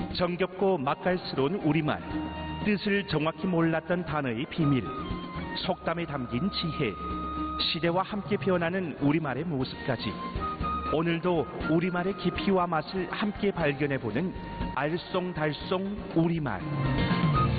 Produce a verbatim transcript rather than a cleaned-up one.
정겹고 맛깔스러운 우리말, 뜻을 정확히 몰랐던 단어의 비밀, 속담에 담긴 지혜, 시대와 함께 변하는 우리말의 모습까지 오늘도 우리말의 깊이와 맛을 함께 발견해보는 알쏭달쏭 우리말.